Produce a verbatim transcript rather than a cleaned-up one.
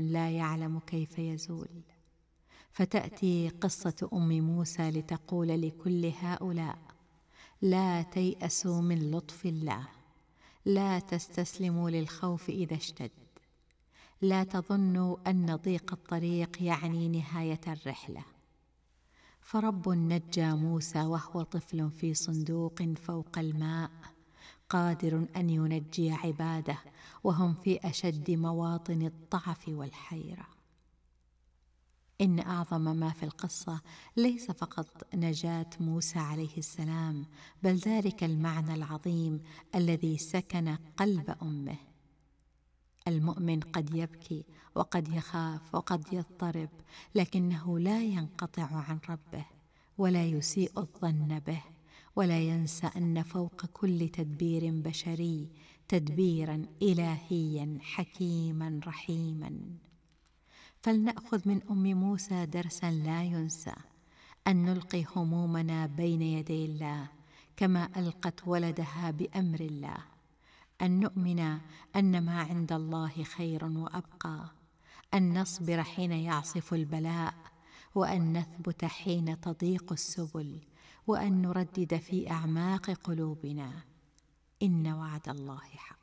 لا يعلم كيف يزول. فتأتي قصة أم موسى لتقول لكل هؤلاء: لا تيأسوا من لطف الله، لا تستسلموا للخوف إذا اشتد، لا تظنوا أن ضيق الطريق يعني نهاية الرحلة، فرب نجى موسى وهو طفل في صندوق فوق الماء، قادر أن ينجي عباده وهم في أشد مواطن الضعف والحيرة. إن أعظم ما في القصة ليس فقط نجاة موسى عليه السلام، بل ذلك المعنى العظيم الذي سكن قلب أمه. المؤمن قد يبكي وقد يخاف وقد يضطرب، لكنه لا ينقطع عن ربه ولا يسيء الظن به، ولا ينسى أن فوق كل تدبير بشري تدبيرا إلهيا حكيما رحيما. فلنأخذ من أم موسى درسا لا ينسى: أن نلقي همومنا بين يدي الله كما ألقت ولدها بأمر الله، أن نؤمن أن ما عند الله خير وأبقى، أن نصبر حين يعصف البلاء، وأن نثبت حين تضيق السبل، وأن نردد في أعماق قلوبنا: إن وعد الله حق.